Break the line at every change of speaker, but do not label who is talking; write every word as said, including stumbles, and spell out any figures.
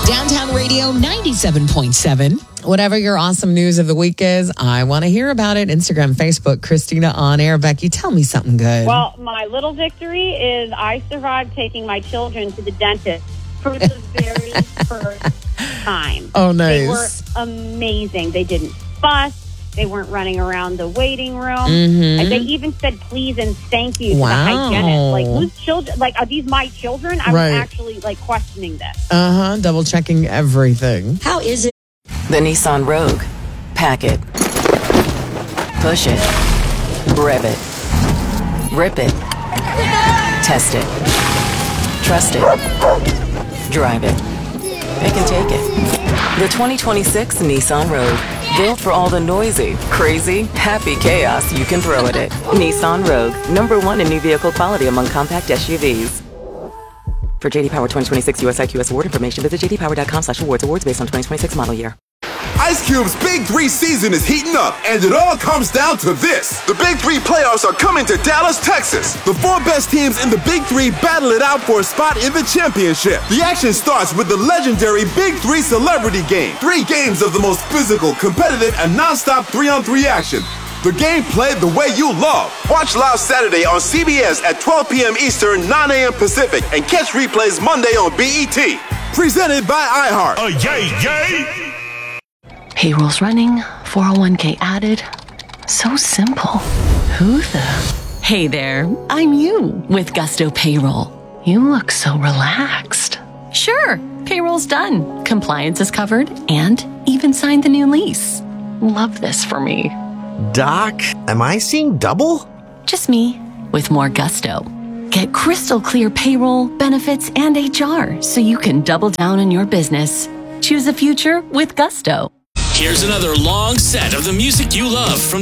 Downtown Radio ninety-seven point seven.
Whatever your awesome news of the week is, I want to hear about it. Instagram, Facebook, Christina on air. Becky, tell me something good.
Well, my little victory is I survived taking my children to the dentist for the very first time.
Oh, nice.
They were amazing. They didn't fuss. They weren't running around the waiting room.
Mm-hmm.
And they even said please and thank you to
Wow.
the hygienist. Like, whose children? Like, are these my children? I
Right.
was actually, like, questioning this.
Uh-huh. Double checking everything.
How is it?
The Nissan Rogue. Pack it. Push it. Rev it. Rip it. Test it. Trust it. Drive it. It can take it. The twenty twenty-six Nissan Rogue. Built for all the noisy, crazy, happy chaos you can throw at it. Nissan Rogue. Number one in new vehicle quality among compact S U Vs. For J D Power twenty twenty-six U S I Q S award information, visit j d power dot com slash awards. Awards based on twenty twenty-six model year.
Ice Cube's Big Three season is heating up, and it all comes down to this. The Big Three playoffs are coming to Dallas, Texas. The four best teams in the Big Three battle it out for a spot in the championship. The action starts with the legendary Big Three Celebrity Game. Three games of the most physical, competitive, and non-stop three-on-three action. The game played the way you love. Watch live Saturday on C B S at twelve p.m. Eastern, nine a.m. Pacific, and catch replays Monday on B E T. Presented by iHeart.
Oh, yay, yay!
Payroll's running, four oh one k added. So simple. Who the? Hey there, I'm you with Gusto Payroll. You look so relaxed. Sure, payroll's done. Compliance is covered and even signed the new lease. Love this for me.
Doc, am I seeing double?
Just me with more gusto. Get crystal clear payroll, benefits, and H R so you can double down on your business. Choose a future with Gusto.
Here's another long set of the music you love from